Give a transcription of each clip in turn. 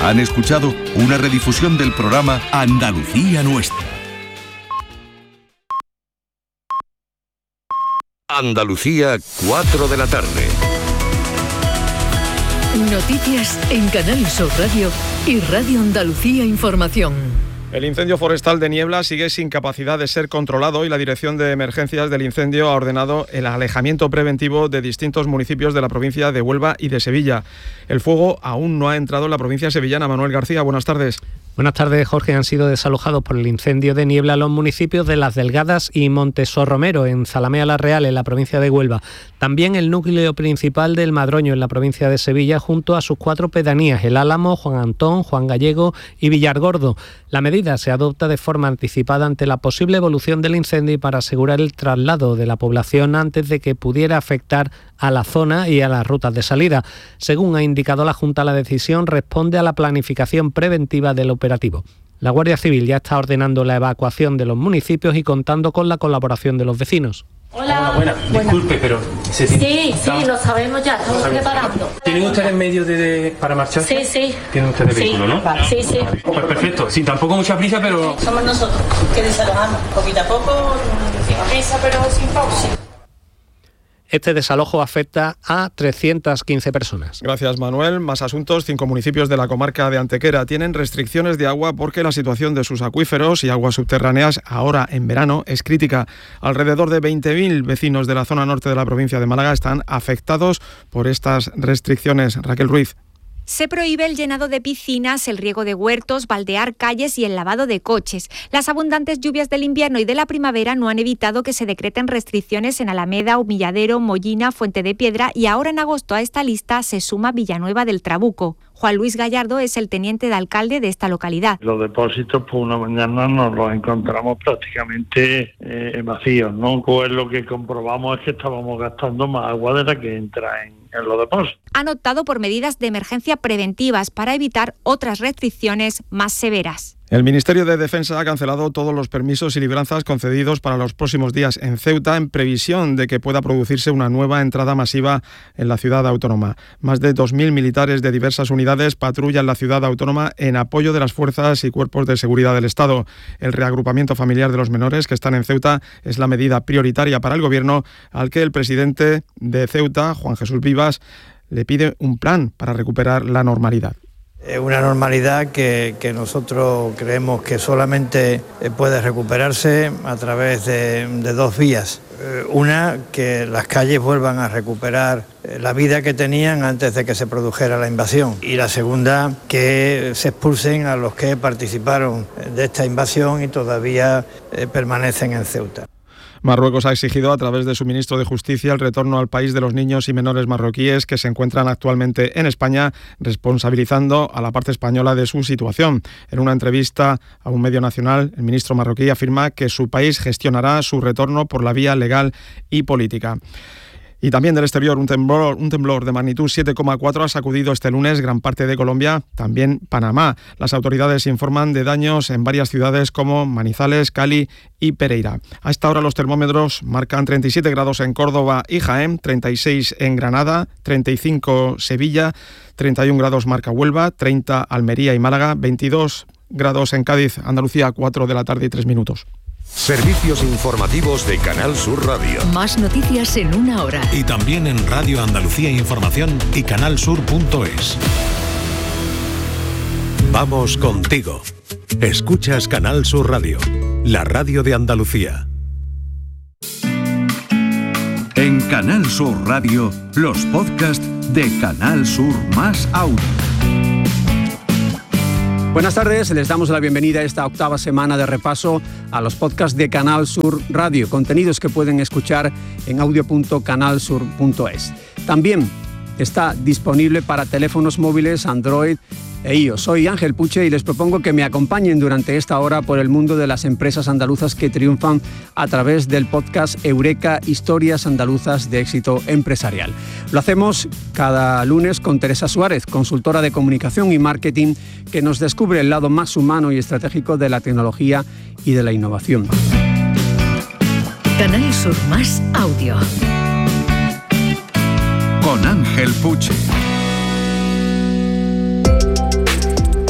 Han escuchado una redifusión del programa Andalucía Nuestra. Andalucía, 4 de la tarde. Noticias en Canal Sur Radio y Radio Andalucía Información. El incendio forestal de Niebla sigue sin capacidad de ser controlado y la Dirección de Emergencias del Incendio ha ordenado el alejamiento preventivo de distintos municipios de la provincia de Huelva y de Sevilla. El fuego aún no ha entrado en la provincia sevillana. Manuel García, buenas tardes. Buenas tardes, Jorge. Han sido desalojados por el incendio de Niebla los municipios de Las Delgadas y Montesorromero, en Zalamea la Real, en la provincia de Huelva. También el núcleo principal del Madroño, en la provincia de Sevilla, junto a sus 4 pedanías, El Álamo, Juan Antón, Juan Gallego y Villargordo. La medida se adopta de forma anticipada ante la posible evolución del incendio y para asegurar el traslado de la población antes de que pudiera afectar a la zona y a las rutas de salida. Según ha indicado la Junta, la decisión responde a la planificación preventiva del operativo. La Guardia Civil ya está ordenando la evacuación de los municipios y contando con la colaboración de los vecinos. Hola. Buena. Disculpe, pero... Sí, lo sabemos ya, estamos preparando. ¿Tienen ustedes medios para marchar? Sí. ¿Tienen ustedes vehículo, no? Sí. Pues perfecto, sin tampoco mucha prisa, pero... Somos nosotros que desalojamos, poquito a poco, sin prisa, pero sin pausa. Este desalojo afecta a 315 personas. Gracias, Manuel. Más asuntos. 5 municipios de la comarca de Antequera tienen restricciones de agua porque la situación de sus acuíferos y aguas subterráneas ahora en verano es crítica. Alrededor de 20.000 vecinos de la zona norte de la provincia de Málaga están afectados por estas restricciones. Raquel Ruiz. Se prohíbe el llenado de piscinas, el riego de huertos, baldear calles y el lavado de coches. Las abundantes lluvias del invierno y de la primavera no han evitado que se decreten restricciones en Alameda, Humilladero, Mollina, Fuente de Piedra y ahora en agosto a esta lista se suma Villanueva del Trabuco. Juan Luis Gallardo es el teniente de alcalde de esta localidad. Los depósitos por una mañana nos los encontramos prácticamente vacíos, ¿no? Pues lo que comprobamos es que estábamos gastando más agua de la que entra en los depósitos. Han optado por medidas de emergencia preventivas para evitar otras restricciones más severas. El Ministerio de Defensa ha cancelado todos los permisos y libranzas concedidos para los próximos días en Ceuta en previsión de que pueda producirse una nueva entrada masiva en la ciudad autónoma. Más de 2.000 militares de diversas unidades patrullan la ciudad autónoma en apoyo de las fuerzas y cuerpos de seguridad del Estado. El reagrupamiento familiar de los menores que están en Ceuta es la medida prioritaria para el Gobierno, al que el presidente de Ceuta, Juan Jesús Vivas, le pide un plan para recuperar la normalidad. Una normalidad que nosotros creemos que solamente puede recuperarse a través de 2 vías. Una, que las calles vuelvan a recuperar la vida que tenían antes de que se produjera la invasión. Y la segunda, que se expulsen a los que participaron de esta invasión y todavía permanecen en Ceuta. Marruecos ha exigido a través de su ministro de Justicia el retorno al país de los niños y menores marroquíes que se encuentran actualmente en España, responsabilizando a la parte española de su situación. En una entrevista a un medio nacional, el ministro marroquí afirma que su país gestionará su retorno por la vía legal y política. Y también del exterior, un temblor de magnitud 7,4 ha sacudido este lunes gran parte de Colombia, también Panamá. Las autoridades informan de daños en varias ciudades como Manizales, Cali y Pereira. A esta hora los termómetros marcan 37 grados en Córdoba y Jaén, 36 en Granada, 35 Sevilla, 31 grados marca Huelva, 30 Almería y Málaga, 22 grados en Cádiz, Andalucía, 4 de la tarde y 3 minutos. Servicios informativos de Canal Sur Radio. Más noticias en una hora. Y también en Radio Andalucía Información y canalsur.es. Vamos contigo. Escuchas Canal Sur Radio, la radio de Andalucía. En Canal Sur Radio, los podcasts de Canal Sur más Audio. Buenas tardes, les damos la bienvenida a esta 8ª semana de repaso a los podcasts de Canal Sur Radio, contenidos que pueden escuchar en audio.canalsur.es. También está disponible para teléfonos móviles Android e iOS. Soy Ángel Puche y les propongo que me acompañen durante esta hora por el mundo de las empresas andaluzas que triunfan a través del podcast Eureka, Historias Andaluzas de Éxito Empresarial. Lo hacemos cada lunes con Teresa Suárez, consultora de comunicación y marketing, que nos descubre el lado más humano y estratégico de la tecnología y de la innovación. Canal Sur más Audio. Con Ángel Puche.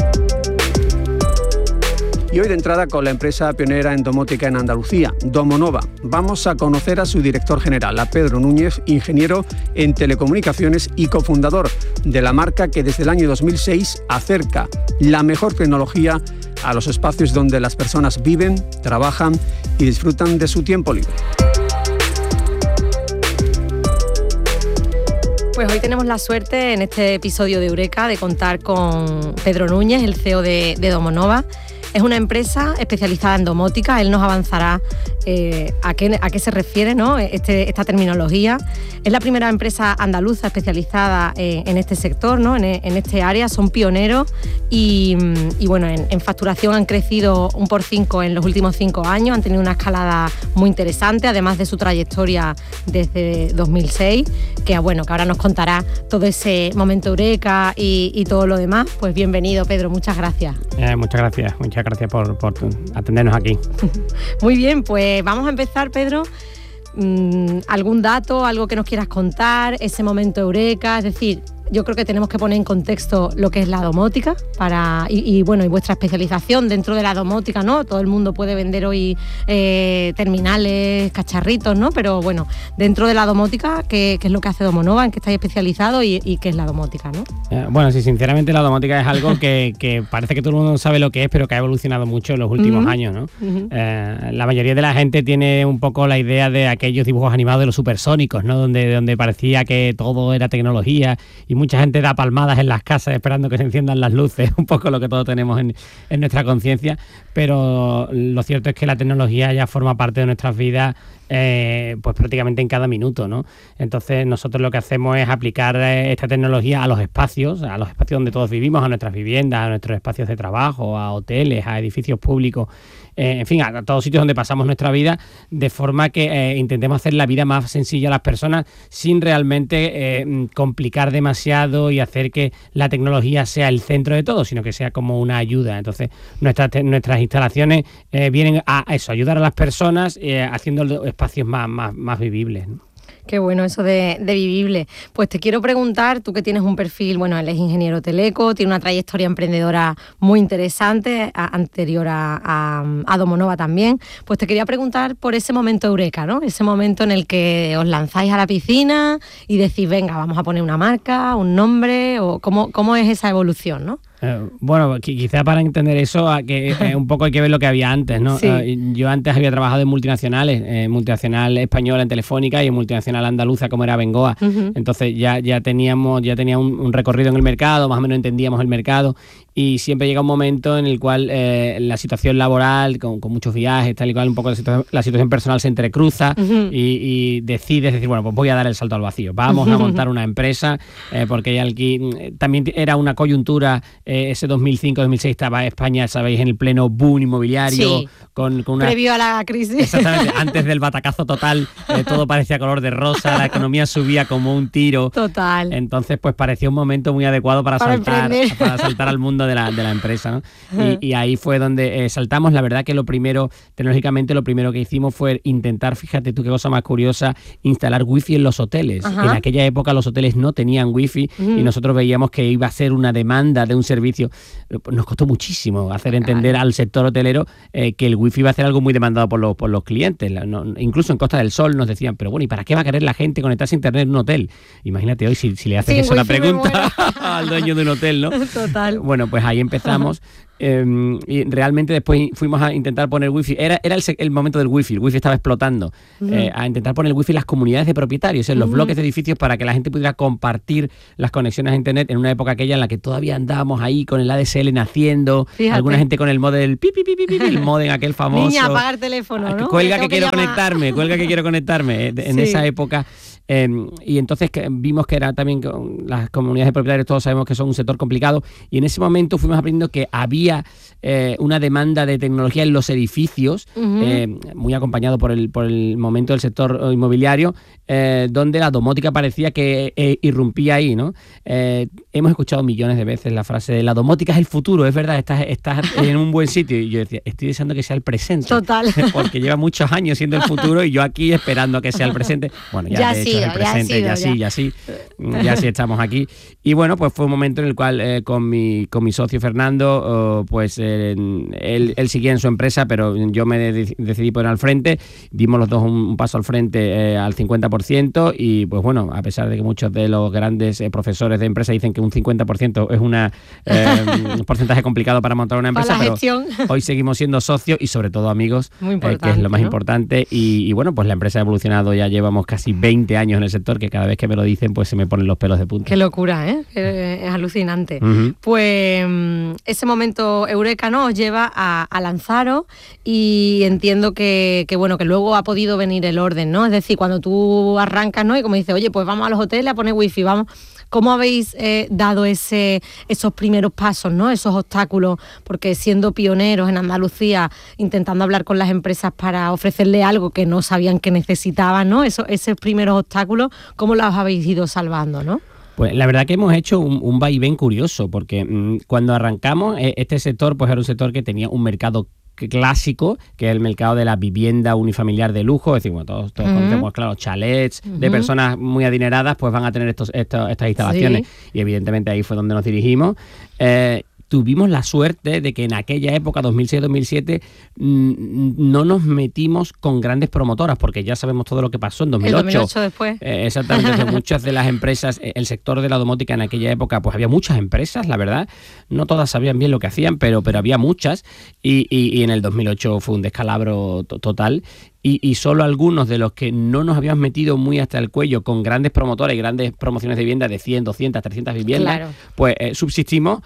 Y hoy de entrada con la empresa pionera en domótica en Andalucía, Domonova. Vamos a conocer a su director general, a Pedro Núñez, ingeniero en telecomunicaciones y cofundador de la marca que desde el año 2006 acerca la mejor tecnología a los espacios donde las personas viven, trabajan y disfrutan de su tiempo libre. Pues hoy tenemos la suerte en este episodio de Eureka de contar con Pedro Núñez, el CEO de Domonova. Es una empresa especializada en domótica. Él nos avanzará a qué se refiere, ¿no? Esta terminología. Es la primera empresa andaluza especializada en este sector, ¿no? En este área. Son pioneros y bueno, en facturación han crecido un por 5 en los últimos 5 años. Han tenido una escalada muy interesante, además de su trayectoria desde 2006, que ahora nos contará todo ese momento Eureka y todo lo demás. Pues bienvenido, Pedro. Muchas gracias. Muchas gracias por atendernos aquí. Muy bien, pues vamos a empezar, Pedro. ¿Algún dato, algo que nos quieras contar? Ese momento Eureka, es decir, yo creo que tenemos que poner en contexto lo que es la domótica y vuestra especialización dentro de la domótica, ¿no? Todo el mundo puede vender hoy terminales, cacharritos, ¿no? Pero bueno, dentro de la domótica, ¿qué es lo que hace Domonova? ¿En qué estáis especializados y qué es la domótica, ¿no? Bueno, sí, sinceramente la domótica es algo que parece que todo el mundo sabe lo que es, pero que ha evolucionado mucho en los últimos años, ¿no? La mayoría de la gente tiene un poco la idea de aquellos dibujos animados de los supersónicos, ¿no? Donde parecía que todo era tecnología y mucha gente da palmadas en las casas esperando que se enciendan las luces, un poco lo que todos tenemos en nuestra conciencia, pero lo cierto es que la tecnología ya forma parte de nuestras vidas pues prácticamente en cada minuto, ¿no? Entonces nosotros lo que hacemos es aplicar esta tecnología a los espacios donde todos vivimos, a nuestras viviendas, a nuestros espacios de trabajo, a hoteles, a edificios públicos, en fin, a todos sitios donde pasamos nuestra vida, de forma que intentemos hacer la vida más sencilla a las personas sin realmente complicar demasiado y hacer que la tecnología sea el centro de todo, sino que sea como una ayuda. Entonces nuestras instalaciones vienen a eso, ayudar a las personas haciendo espacios más vivibles, ¿no? Qué bueno eso de vivible. Pues te quiero preguntar, tú que tienes un perfil, él es ingeniero teleco, tiene una trayectoria emprendedora muy interesante, anterior a Domonova también, pues te quería preguntar por ese momento Eureka, ¿no? Ese momento en el que os lanzáis a la piscina y decís, venga, vamos a poner una marca, un nombre, o cómo es esa evolución, ¿no? Bueno, quizá para entender eso un poco hay que ver lo que había antes, ¿no? Sí. Yo antes había trabajado en multinacionales, multinacional española en Telefónica y en multinacional andaluza como era Bengoa. Entonces ya tenía un recorrido en el mercado, más o menos entendíamos el mercado, y siempre llega un momento en el cual la situación laboral, con muchos viajes, tal y cual, un poco la situación personal se entrecruza y decides decir, bueno, pues voy a dar el salto al vacío. Vamos a montar una empresa, porque aquí también era una coyuntura. Ese 2005-2006 estaba España, sabéis, en el pleno boom inmobiliario. Sí. Con una... Previo a la crisis. Exactamente, antes del batacazo total, todo parecía color de rosa, la economía subía como un tiro. Total. Entonces, pues parecía un momento muy adecuado para saltar al mundo de la empresa, ¿no? Y ahí fue donde saltamos. La verdad que tecnológicamente lo primero que hicimos fue intentar, fíjate tú qué cosa más curiosa, instalar wifi en los hoteles. En aquella época los hoteles no tenían wifi y nosotros veíamos que iba a ser una demanda de un servicio. Nos costó muchísimo hacer entender al sector hotelero que el wifi iba a ser algo muy demandado por los clientes. Incluso en Costa del Sol nos decían, pero bueno, ¿y para qué va a querer la gente conectarse a internet en un hotel? Imagínate hoy si le haces una pregunta al dueño de un hotel, ¿no? Total. Bueno, pues ahí empezamos. Y realmente después fuimos a intentar poner wifi. Era el momento del wifi. El wifi estaba explotando. A intentar poner el wifi en las comunidades de propietarios, en los bloques de edificios, para que la gente pudiera compartir las conexiones a internet en una época aquella en la que todavía andábamos ahí con el ADSL naciendo. Fíjate. Alguna gente con el modem, el modem aquel famoso. Niña, apaga el teléfono, ¿no? Cuelga que quiero conectarme. En esa época. Y entonces vimos que era también con las comunidades de propietarios, todos sabemos que son un sector complicado, y en ese momento fuimos aprendiendo que había una demanda de tecnología en los edificios, muy acompañado por el momento del sector inmobiliario, donde la domótica parecía que irrumpía ahí, ¿no? Hemos escuchado millones de veces la frase de la domótica es el futuro, es verdad, estás en un buen sitio, y yo decía, estoy deseando que sea el presente. Total. Porque lleva muchos años siendo el futuro y yo aquí esperando a que sea el presente. Bueno, ya de es el presente, ya sí estamos aquí. Y bueno, pues fue un momento en el cual con mi socio Fernando, pues él seguía en su empresa, pero yo me decidí poner al frente, dimos los dos un paso al frente al 50%, y pues bueno, a pesar de que muchos de los grandes profesores de empresa dicen que un 50% es un porcentaje complicado para montar una empresa, pero hoy seguimos siendo socios y sobre todo amigos, que es lo más importante. Y bueno, pues la empresa ha evolucionado, ya llevamos casi 20 años en el sector, que cada vez que me lo dicen pues se me ponen los pelos de punta. Qué locura, es alucinante. Pues ese momento eureka, ¿no?, os lleva a lanzaros, y entiendo que bueno, que luego ha podido venir el orden, ¿no? Es decir, cuando tú arrancas, ¿no?, y como dices, oye, pues vamos a los hoteles a poner wifi, vamos. ¿Cómo habéis dado esos primeros pasos, ¿no?, esos obstáculos? Porque siendo pioneros en Andalucía, intentando hablar con las empresas para ofrecerle algo que no sabían que necesitaban, ¿no?, esos primeros obstáculos, ¿cómo los habéis ido salvando, no? Pues la verdad que hemos hecho un vaivén curioso, porque cuando arrancamos, este sector pues era un sector que tenía un mercado clásico, que es el mercado de la vivienda unifamiliar de lujo. Es decir, bueno, todos conocemos, claro, chalets de personas muy adineradas, pues van a tener estas instalaciones, y evidentemente ahí fue donde nos dirigimos. Tuvimos la suerte de que en aquella época, 2006-2007, no nos metimos con grandes promotoras, porque ya sabemos todo lo que pasó en 2008. El 2008 después. Exactamente. Entonces, muchas de las empresas, el sector de la domótica en aquella época, pues había muchas empresas, la verdad. No todas sabían bien lo que hacían, pero había muchas. Y en el 2008 fue un descalabro total. Y solo algunos de los que no nos habíamos metido muy hasta el cuello con grandes promotoras y grandes promociones de vivienda de 100, 200, 300 viviendas, pues subsistimos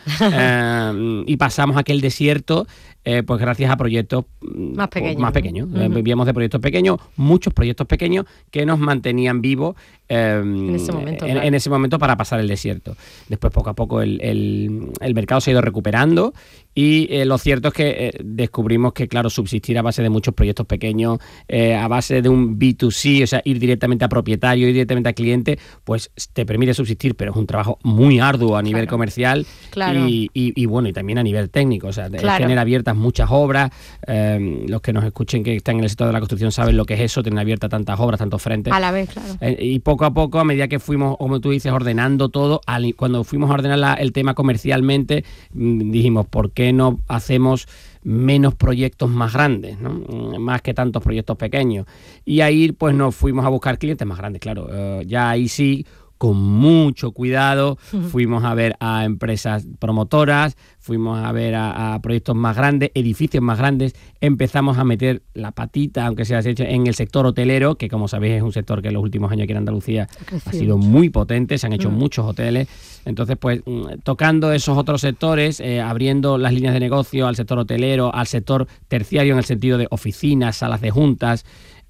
y pasamos aquel desierto, pues gracias a proyectos más pequeños. Vivíamos de proyectos pequeños, muchos proyectos pequeños que nos mantenían vivos en ese momento para pasar el desierto. Después, poco a poco, el mercado se ha ido recuperando, y lo cierto es que descubrimos que, claro, subsistir a base de muchos proyectos pequeños, a base de un B2C, o sea, ir directamente a propietario, ir directamente a cliente, pues te permite subsistir, pero es un trabajo muy arduo a nivel comercial y bueno, y también a nivel técnico. O sea, tener abiertas muchas obras. Los que nos escuchen que están en el sector de la construcción saben lo que es eso, tener abiertas tantas obras, tantos frentes. A la vez, claro. Y poco a poco, a medida que fuimos, como tú dices, ordenando todo, cuando fuimos a ordenar el tema comercialmente, dijimos, ¿por qué no hacemos menos proyectos más grandes, ¿no?, más que tantos proyectos pequeños? Y ahí pues nos fuimos a buscar clientes más grandes, claro. Ya ahí sí, con mucho cuidado, fuimos a ver a empresas promotoras, fuimos a ver a proyectos más grandes, edificios más grandes, empezamos a meter la patita, aunque sea hecho, en el sector hotelero, que como sabéis es un sector que en los últimos años aquí en Andalucía ha sido muy potente, se han hecho muchos hoteles. Entonces, pues tocando esos otros sectores, abriendo las líneas de negocio al sector hotelero, al sector terciario en el sentido de oficinas, salas de juntas,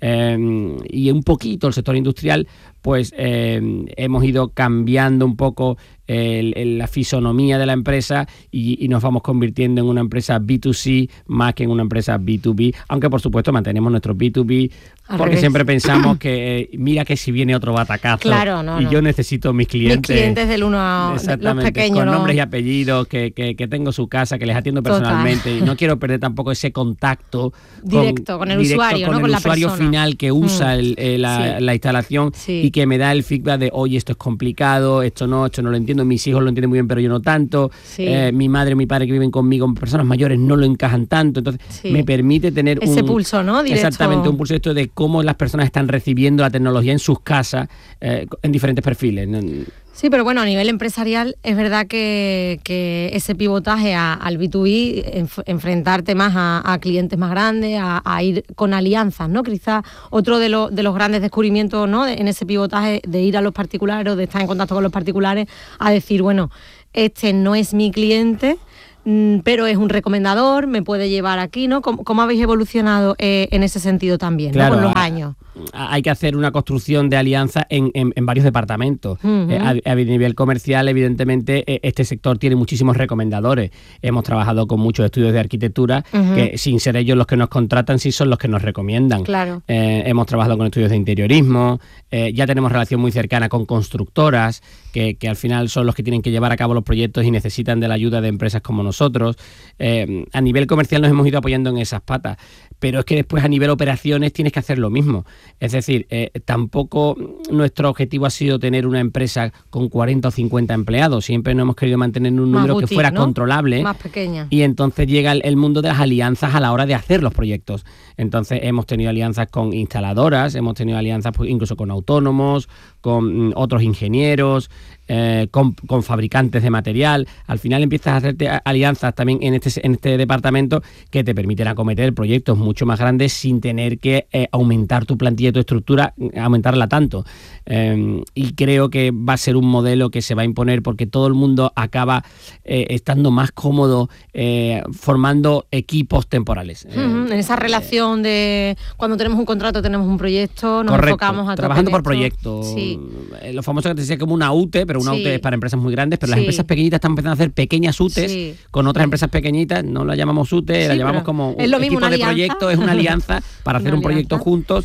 y un poquito el sector industrial, pues hemos ido cambiando un poco la fisonomía de la empresa y nos vamos convirtiendo en una empresa B2C más que en una empresa B2B, aunque por supuesto mantenemos nuestro B2B porque siempre pensamos que mira que si viene otro batacazo yo necesito mis clientes. Mis clientes del uno a los pequeños. Con nombres y apellidos, que tengo su casa, que les atiendo personalmente y no quiero perder tampoco ese contacto directo con el usuario, con el usuario final que usa la instalación y que me da el feedback de, oye, esto es complicado, esto no lo entiendo, mis hijos lo entienden muy bien, pero yo no tanto, mi madre o mi padre que viven conmigo, personas mayores, no lo encajan tanto, entonces me permite tener ese pulso, ¿no? Directo. Exactamente, un pulso de cómo las personas están recibiendo la tecnología en sus casas, en diferentes perfiles. Sí, pero bueno, a nivel empresarial es verdad que ese pivotaje al B2B, enfrentarte más a clientes más grandes, a ir con alianzas, ¿no? Quizás otro de los grandes descubrimientos, ¿no?, en ese pivotaje de ir a los particulares o de estar en contacto con los particulares a decir, bueno, este no es mi cliente, pero es un recomendador, me puede llevar aquí, ¿no? ¿Cómo habéis evolucionado en ese sentido también, ¿no?, con los años? Hay que hacer una construcción de alianza en varios departamentos. A nivel comercial, evidentemente, este sector tiene muchísimos recomendadores. Hemos trabajado con muchos estudios de arquitectura que, sin ser ellos los que nos contratan, sí son los que nos recomiendan. Claro. Hemos trabajado con estudios de interiorismo, ya tenemos relación muy cercana con constructoras, que al final son los que tienen que llevar a cabo los proyectos y necesitan de la ayuda de empresas como nosotros. nosotros, a nivel comercial nos hemos ido apoyando en esas patas, pero es que después a nivel operaciones tienes que hacer lo mismo. Es decir, tampoco nuestro objetivo ha sido tener una empresa con 40 o 50 empleados, siempre nos hemos querido mantener un número boutique, que fuera ¿no? controlable. Más pequeña. Y entonces llega el mundo de las alianzas a la hora de hacer los proyectos. Entonces hemos tenido alianzas con instaladoras, hemos tenido alianzas pues, incluso con autónomos, con otros ingenieros, con fabricantes de material. Al final empiezas a hacerte alianzas también en este departamento que te permiten acometer proyectos mucho más grandes sin tener que aumentar tu plantilla y tu estructura, aumentarla tanto. Y creo que va a ser un modelo que se va a imponer porque todo el mundo acaba estando más cómodo formando equipos temporales. En esa relación de cuando tenemos un contrato, tenemos un proyecto, nos correcto, enfocamos a trabajando por esto. proyectos. Sí. Lo famoso que te decía como una UTE, pero una Sí. UTE es para empresas muy grandes, pero las Sí. empresas pequeñitas están empezando a hacer pequeñas UTEs Sí. con otras empresas pequeñitas, no la llamamos UTE, Sí, la llamamos pero como es lo un mismo, equipo una de alianza. proyecto, es una alianza para hacer Una un proyecto alianza. juntos.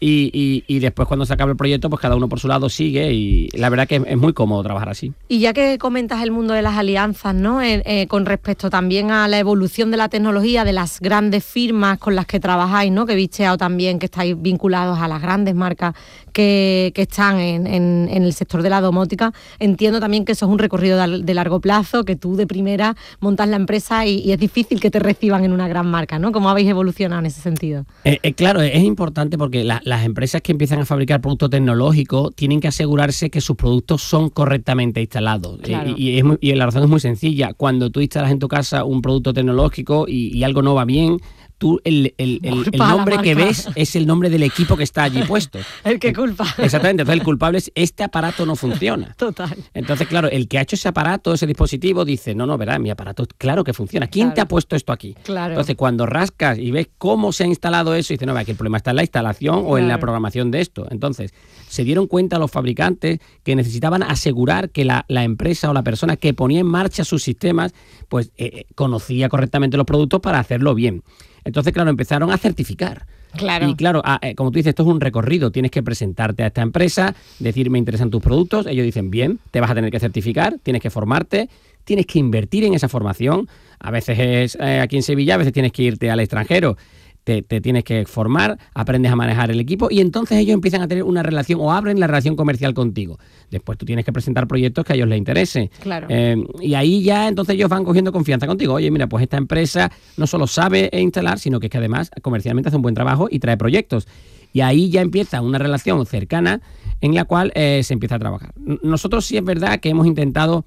Y después cuando se acabe el proyecto, pues cada uno por su lado sigue y la verdad que es muy cómodo trabajar así. Y ya que comentas el mundo de las alianzas, ¿no? Con respecto también a la evolución de la tecnología, de las grandes firmas con las que trabajáis, ¿no? Que he visteado también que estáis vinculados a las grandes marcas que están en el sector de la domótica. Entiendo también que eso es un recorrido de largo plazo, que tú de primera montas la empresa y es difícil que te reciban en una gran marca, ¿no? ¿Cómo habéis evolucionado en ese sentido? Claro, es importante porque las empresas que empiezan a fabricar productos tecnológicos tienen que asegurarse que sus productos son correctamente instalados. Claro. Y la razón es muy sencilla. Cuando tú instalas en tu casa un producto tecnológico y algo no va bien, tú el nombre que ves es el nombre del equipo que está allí puesto. El que culpa. Exactamente, entonces el culpable es este aparato no funciona. Total. Entonces, claro, el que ha hecho ese aparato, ese dispositivo, dice, no, verá, mi aparato claro que funciona. ¿Quién Claro. te ha puesto esto aquí? Claro. Entonces, cuando rascas y ves cómo se ha instalado eso, dice, no, vea, que el problema está en la instalación o en la Claro. programación de esto. Entonces, se dieron cuenta los fabricantes que necesitaban asegurar que la empresa o la persona que ponía en marcha sus sistemas, pues conocía correctamente los productos para hacerlo bien. Entonces, claro, empezaron a certificar. Claro. Y claro, como tú dices, esto es un recorrido. Tienes que presentarte a esta empresa, decir, me interesan tus productos. Ellos dicen, bien, te vas a tener que certificar, tienes que formarte, tienes que invertir en esa formación. A veces es aquí en Sevilla, a veces tienes que irte al extranjero. Te tienes que formar, aprendes a manejar el equipo y entonces ellos empiezan a tener una relación o abren la relación comercial contigo. Después tú tienes que presentar proyectos que a ellos les interesen. Claro. Y ahí ya entonces ellos van cogiendo confianza contigo. Oye, mira, pues esta empresa no solo sabe instalar, sino que es que además comercialmente hace un buen trabajo y trae proyectos. Y ahí ya empieza una relación cercana en la cual se empieza a trabajar. Nosotros sí es verdad que hemos intentado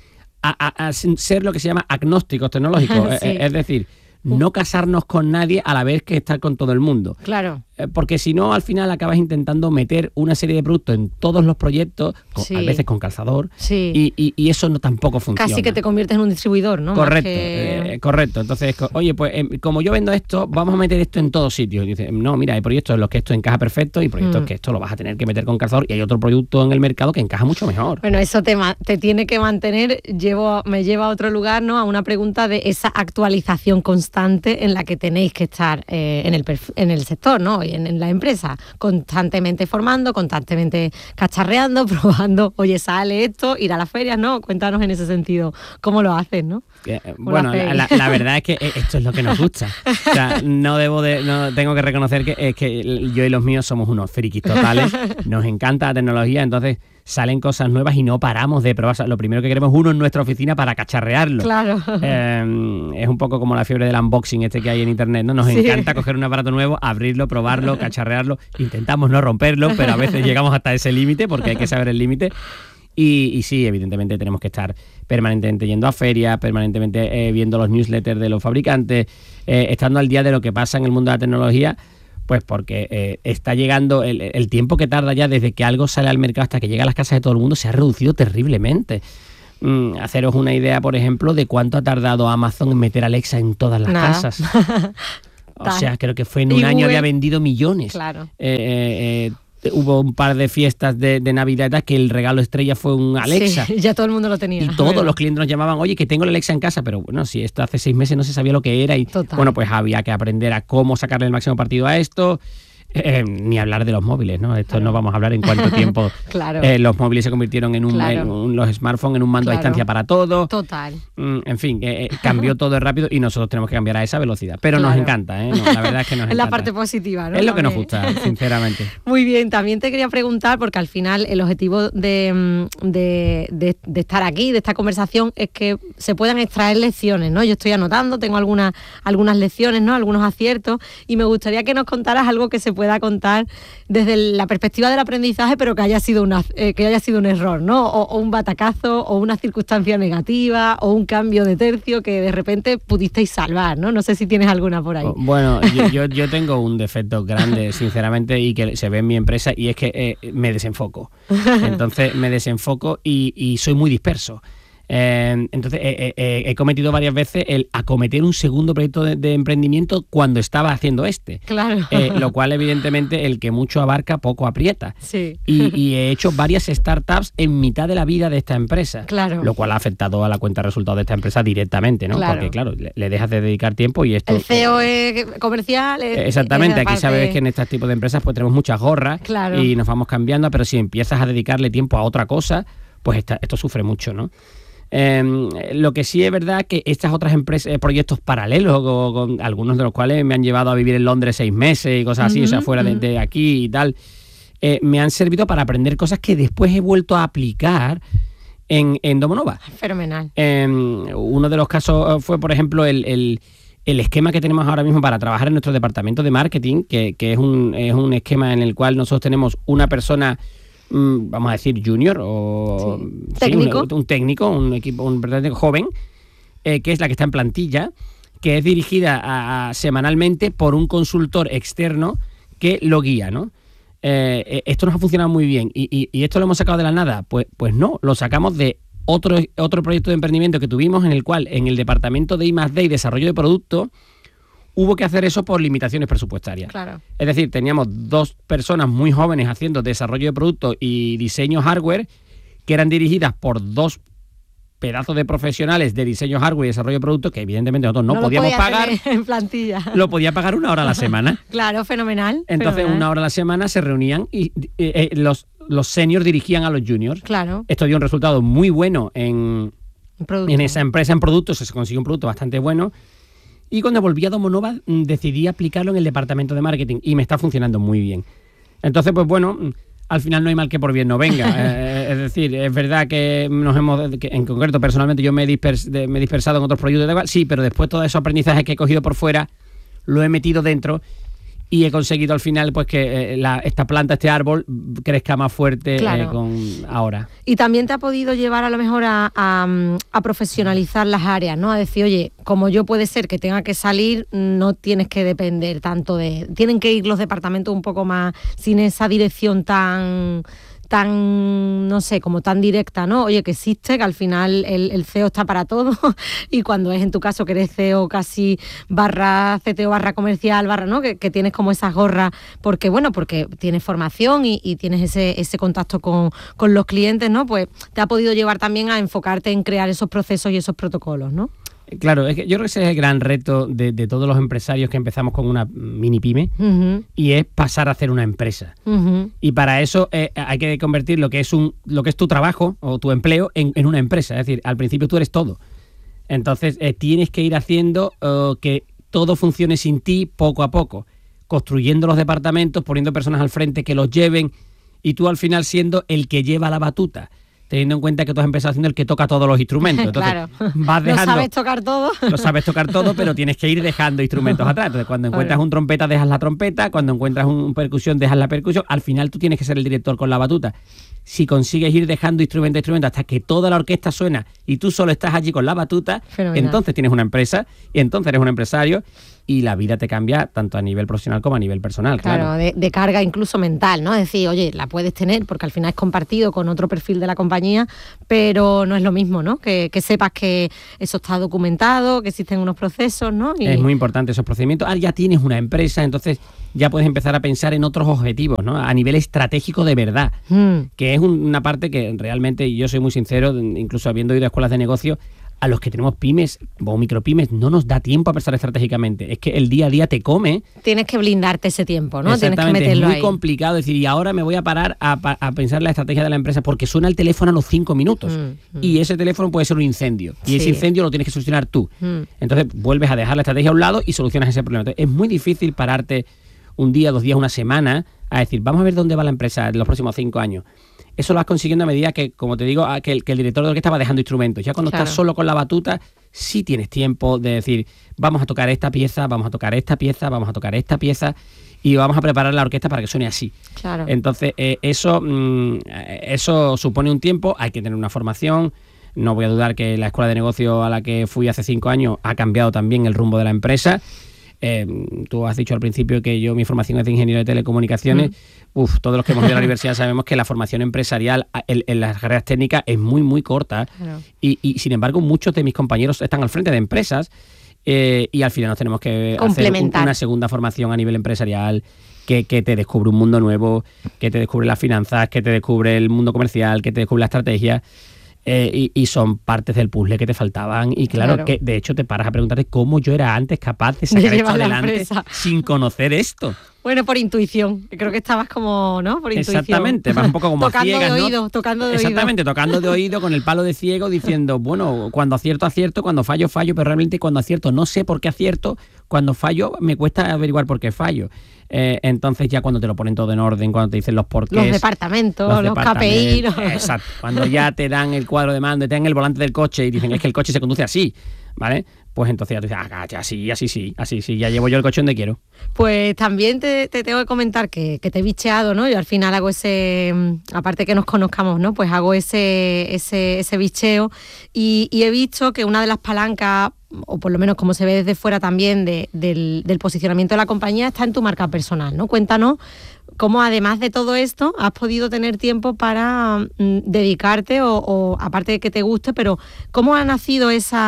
a ser lo que se llama agnósticos tecnológicos. Sí. Es decir, no casarnos con nadie a la vez que estar con todo el mundo. Claro. Porque si no, al final acabas intentando meter una serie de productos en todos los proyectos, Sí. a veces con calzador, Sí. y eso no tampoco funciona. Casi que te conviertes en un distribuidor, ¿no? Correcto, Más que- correcto. Entonces, oye, pues como yo vendo esto, vamos a meter esto en todos sitios. Y dice, no, mira, hay proyectos en los que esto encaja perfecto y proyectos que esto lo vas a tener que meter con calzador y hay otro producto en el mercado que encaja mucho mejor. Bueno, eso te tiene que mantener, me lleva a otro lugar, ¿no? A una pregunta de esa actualización constante en la que tenéis que estar en el sector, ¿no? Y en la empresa, constantemente formando, constantemente cacharreando, probando, oye, sale esto, ir a las ferias, ¿no? Cuéntanos en ese sentido cómo lo haces, ¿no? Bueno, la verdad es que esto es lo que nos gusta. O sea, no tengo que reconocer que yo y los míos somos unos frikis totales. Nos encanta la tecnología, entonces salen cosas nuevas y no paramos de probar. O sea, lo primero que queremos es uno en nuestra oficina para cacharrearlo. Claro. Es un poco como la fiebre del unboxing que hay en internet, ¿no? Nos Sí. encanta coger un aparato nuevo, abrirlo, probarlo, cacharrearlo. Intentamos no romperlo, pero a veces llegamos hasta ese límite porque hay que saber el límite. Y sí, evidentemente tenemos que estar permanentemente yendo a ferias, permanentemente viendo los newsletters de los fabricantes, estando al día de lo que pasa en el mundo de la tecnología, pues porque está llegando el tiempo que tarda ya desde que algo sale al mercado hasta que llega a las casas de todo el mundo se ha reducido terriblemente. Haceros una idea, por ejemplo, de cuánto ha tardado Amazon en meter Alexa en todas las Nada. casas. O sea, creo que fue en Y un año Google, había vendido millones. Claro. Hubo un par de fiestas de Navidad que el regalo estrella fue un Alexa. Sí, ya todo el mundo lo tenía. Y todos los clientes nos llamaban, oye, que tengo la Alexa en casa, pero bueno, si esto hace 6 meses no se sabía lo que era y Total. bueno, pues había que aprender a cómo sacarle el máximo partido a esto. Ni hablar de los móviles, ¿no? Esto no vamos a hablar en cuánto tiempo los móviles se convirtieron en los smartphones en un mando a distancia para todo. Total. En fin, cambió todo rápido y nosotros tenemos que cambiar a esa velocidad. Pero nos encanta, ¿eh? No, la verdad es que nos encanta. Es la parte positiva, ¿no? Es lo que nos gusta, sinceramente. Muy bien, también te quería preguntar, porque al final el objetivo de estar aquí, de esta conversación, es que se puedan extraer lecciones, ¿no? Yo estoy anotando, tengo algunas lecciones, ¿no? Algunos aciertos, y me gustaría que nos contaras algo que se pueda contar desde la perspectiva del aprendizaje, pero que haya sido un error, ¿no? O un batacazo, o una circunstancia negativa, o un cambio de tercio que de repente pudisteis salvar, ¿no? No sé si tienes alguna por ahí. Bueno, yo tengo un defecto grande, sinceramente, y que se ve en mi empresa, y es que me desenfoco. Entonces me desenfoco y soy muy disperso. Entonces he cometido varias veces el acometer un segundo proyecto de emprendimiento cuando estaba haciendo este. Claro. Lo cual, evidentemente, el que mucho abarca, poco aprieta. Sí. Y he hecho varias startups en mitad de la vida de esta empresa. Claro. Lo cual ha afectado a la cuenta de resultados de esta empresa directamente, ¿no? Claro. Porque, claro, le dejas de dedicar tiempo y esto... El CEO es comercial. Exactamente. Aquí sabes que en este tipo de empresas pues tenemos muchas gorras. Claro. Y nos vamos cambiando, pero si empiezas a dedicarle tiempo a otra cosa, pues esto sufre mucho, ¿no? Lo que sí es verdad que estas otras empresas, proyectos paralelos, con algunos de los cuales me han llevado a vivir en Londres 6 meses y cosas así, o sea, fuera de aquí y tal, me han servido para aprender cosas que después he vuelto a aplicar en Domonova. Fenomenal. Uno de los casos fue, por ejemplo, el esquema que tenemos ahora mismo para trabajar en nuestro departamento de marketing, que es un esquema en el cual nosotros tenemos una persona, vamos a decir junior o técnico, un técnico, un técnico joven, que es la que está en plantilla, que es dirigida semanalmente por un consultor externo que lo guía, ¿no? Esto nos ha funcionado muy bien y esto lo hemos sacado de la nada, pues no, lo sacamos de otro proyecto de emprendimiento que tuvimos, en el cual en el departamento de I+D y desarrollo de producto hubo que hacer eso por limitaciones presupuestarias. Claro. Es decir, teníamos 2 personas muy jóvenes haciendo desarrollo de producto y diseño hardware, que eran dirigidas por 2 pedazos de profesionales de diseño hardware y desarrollo de producto, que evidentemente nosotros no podíamos pagar en plantilla. Lo podía pagar 1 hora a la semana. Claro, fenomenal. Entonces, fenomenal. 1 hora a la semana se reunían y los seniors dirigían a los juniors. Claro. Esto dio un resultado muy bueno en esa empresa, en productos. Se consiguió un producto bastante bueno. Y cuando volví a Domonova decidí aplicarlo en el departamento de marketing y me está funcionando muy bien. Entonces, pues bueno, al final no hay mal que por bien no venga. Es decir, es verdad que en concreto, personalmente, yo me he dispersado en otros proyectos, sí, pero después todos esos aprendizajes que he cogido por fuera, lo he metido dentro y he conseguido al final pues que esta planta, este árbol, crezca más fuerte. Claro. Ahora. Y también te ha podido llevar a lo mejor a profesionalizar las áreas, ¿no? A decir, oye, como yo puede ser que tenga que salir, no tienes que depender tanto tienen que ir los departamentos un poco más sin esa dirección tan, no sé, como tan directa, ¿no? Oye, que existe, que al final el CEO está para todo y cuando es en tu caso que eres CEO casi barra CTO, barra comercial, barra, ¿no? Que tienes como esas gorras porque tienes formación y tienes ese contacto con los clientes, ¿no? Pues te ha podido llevar también a enfocarte en crear esos procesos y esos protocolos, ¿no? Claro, es que yo creo que ese es el gran reto de todos los empresarios que empezamos con una mini pyme, y es pasar a hacer una empresa. Y para eso hay que convertir lo que es tu trabajo o tu empleo en una empresa. Es decir, al principio tú eres todo. Entonces tienes que ir haciendo que todo funcione sin ti poco a poco, construyendo los departamentos, poniendo personas al frente que los lleven y tú al final siendo el que lleva la batuta, teniendo en cuenta que tú has empezado haciendo el que toca todos los instrumentos. Entonces, claro. Vas dejando, lo sabes tocar todo. Lo sabes tocar todo, pero tienes que ir dejando instrumentos atrás. Entonces, cuando encuentras un trompeta, dejas la trompeta. Cuando encuentras un percusión, dejas la percusión. Al final tú tienes que ser el director con la batuta. Si consigues ir dejando instrumento hasta que toda la orquesta suena y tú solo estás allí con la batuta, fenomenal. Entonces tienes una empresa y entonces eres un empresario y la vida te cambia tanto a nivel profesional como a nivel personal. Claro, de carga incluso mental, ¿no? Es decir, oye, la puedes tener porque al final es compartido con otro perfil de la compañía, pero no es lo mismo, ¿no? Que sepas que eso está documentado, que existen unos procesos, ¿no? Es muy importante esos procedimientos. Ya tienes una empresa, entonces ya puedes empezar a pensar en otros objetivos, ¿no? A nivel estratégico de verdad, que es una parte que realmente, yo soy muy sincero, incluso habiendo ido a escuelas de negocio, a los que tenemos pymes o micropymes no nos da tiempo a pensar estratégicamente. Es que el día a día te come. Tienes que blindarte ese tiempo, ¿no? Exactamente, Tienes que meterlo es muy ahí. complicado decir, y ahora me voy a parar a pensar la estrategia de la empresa porque suena el teléfono a los 5 minutos y ese teléfono puede ser un incendio y ese incendio lo tienes que solucionar tú. Entonces vuelves a dejar la estrategia a un lado y solucionas ese problema. Entonces, es muy difícil pararte un día, 2 días, una semana a decir, vamos a ver dónde va la empresa en los próximos 5 años. Eso lo vas consiguiendo a medida que, como te digo, que el director de orquesta va dejando instrumentos. Ya cuando estás solo con la batuta, sí tienes tiempo de decir, vamos a tocar esta pieza, vamos a tocar esta pieza, vamos a tocar esta pieza y vamos a preparar la orquesta para que suene así. Claro. Entonces, eso supone un tiempo, hay que tener una formación. No voy a dudar que la escuela de negocio a la que fui hace 5 años ha cambiado también el rumbo de la empresa. Tú has dicho al principio que mi formación es de ingeniero de telecomunicaciones. Todos los que hemos ido a la universidad sabemos que la formación empresarial en las carreras técnicas es muy, muy corta. Claro. Y sin embargo, muchos de mis compañeros están al frente de empresas y al final nos tenemos que hacer una segunda formación a nivel empresarial que te descubre un mundo nuevo, que te descubre las finanzas, que te descubre el mundo comercial, que te descubre la estrategia. Y son partes del puzzle que te faltaban y claro, que de hecho te paras a preguntarte cómo yo era antes capaz de sacar esto adelante sin conocer esto. Bueno, por intuición. Creo que estabas como, ¿no? Por intuición. Exactamente, vas un poco como tocando ciegas, de ¿no? oído, tocando de Exactamente, oído. tocando de oído con el palo de ciego diciendo, bueno, cuando acierto, cuando fallo, pero realmente cuando acierto no sé por qué acierto, cuando fallo me cuesta averiguar por qué fallo. Entonces ya cuando te lo ponen todo en orden, cuando te dicen los porqués... Los departamentos, los KPI... Exacto, cuando ya te dan el cuadro de mando, te dan el volante del coche y dicen, es que el coche se conduce así, ¿vale? Pues entonces ya tú dices, así sí, ya llevo yo el coche donde quiero. Pues también te tengo que comentar que te he bicheado, ¿no? Yo al final hago aparte que nos conozcamos, ¿no? Pues hago ese bicheo y he visto que una de las palancas, o por lo menos como se ve desde fuera también del posicionamiento de la compañía, está en tu marca personal, ¿no? Cuéntanos cómo además de todo esto has podido tener tiempo para dedicarte o aparte de que te guste, pero cómo ha nacido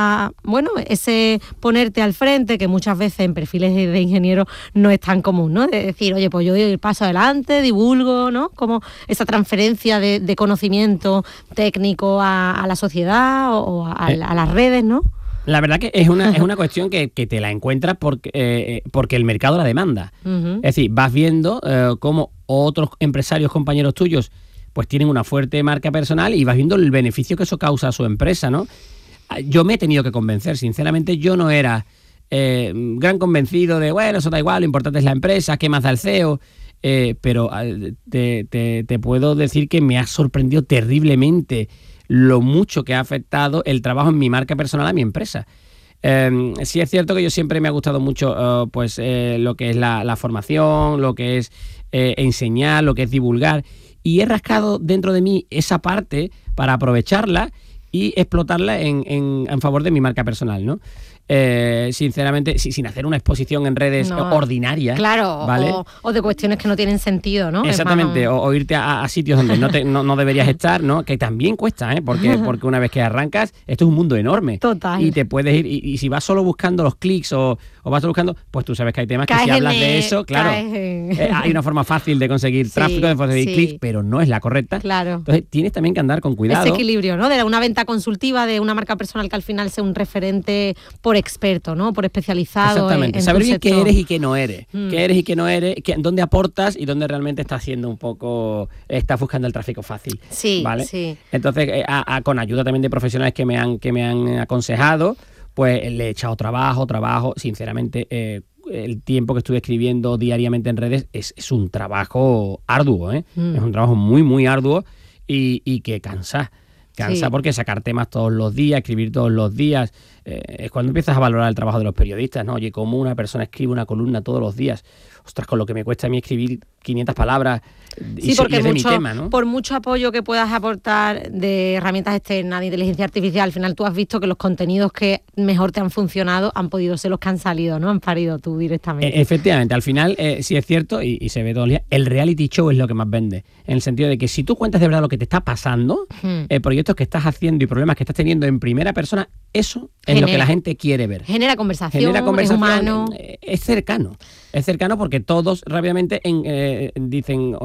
ese ponerte al frente, que muchas veces en perfiles de ingenieros no es tan común, ¿no? De decir, oye, pues yo doy el paso adelante, divulgo, ¿no? Como esa transferencia de conocimiento técnico a la sociedad o a las redes, ¿no? La verdad que es una cuestión que te la encuentras porque el mercado la demanda. Es decir, vas viendo cómo otros empresarios, compañeros tuyos, pues tienen una fuerte marca personal y vas viendo el beneficio que eso causa a su empresa, ¿no? Yo me he tenido que convencer, sinceramente yo no era gran convencido de, bueno, eso da igual, lo importante es la empresa, ¿qué más da el CEO? Pero te puedo decir que me ha sorprendido terriblemente lo mucho que ha afectado el trabajo en mi marca personal a mi empresa. Sí es cierto que yo siempre me ha gustado mucho lo que es la formación, lo que es enseñar, lo que es divulgar, y he rascado dentro de mí esa parte para aprovecharla y explotarla en favor de mi marca personal, ¿no? Sinceramente, sin hacer una exposición en redes ordinaria. Claro, ¿vale? o de cuestiones que no tienen sentido, ¿no? Exactamente, o irte a sitios donde no deberías estar, ¿no? Que también cuesta, porque una vez que arrancas, esto es un mundo enorme. Total. Y te puedes ir, y si vas solo buscando los clics o vas solo buscando, pues tú sabes que hay temas que si hablas de eso, claro, hay una forma fácil de conseguir tráfico, de conseguir clics, pero no es la correcta. Claro. Entonces tienes también que andar con cuidado. Ese equilibrio, ¿no? De una venta consultiva, de una marca personal que al final sea un referente por experto, ¿no? Por especializado. Exactamente. En saber tu bien sector. qué eres y qué no eres. Qué eres y qué no eres, dónde aportas y dónde realmente estás haciendo un poco, estás buscando el tráfico fácil. Sí, ¿vale? sí. Entonces, con ayuda también de profesionales que me han aconsejado, pues le he echado trabajo. Sinceramente, el tiempo que estuve escribiendo diariamente en redes es un trabajo arduo, Es un trabajo muy, muy arduo y que cansa porque sacar temas todos los días, escribir todos los días, es cuando empiezas a valorar el trabajo de los periodistas, ¿no? Oye, cómo una persona escribe una columna todos los días. Ostras, con lo que me cuesta a mí escribir 500 palabras y porque es de mi tema, ¿no? Por mucho apoyo que puedas aportar de herramientas externas, de inteligencia artificial, al final tú has visto que los contenidos que mejor te han funcionado han podido ser los que han salido, ¿no? Han parido tú directamente. Efectivamente, al final, sí es cierto, y se ve todo el día, el reality show es lo que más vende, en el sentido de que si tú cuentas de verdad lo que te está pasando, proyectos que estás haciendo y problemas que estás teniendo en primera persona, eso es lo que la gente quiere ver. Genera conversación, es humano. Es cercano porque todos rápidamente dicen...